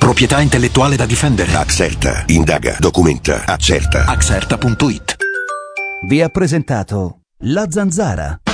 Proprietà intellettuale da difendere. Axerta. Indaga, documenta, accerta. Axerta.it. Vi ha presentato La Zanzara.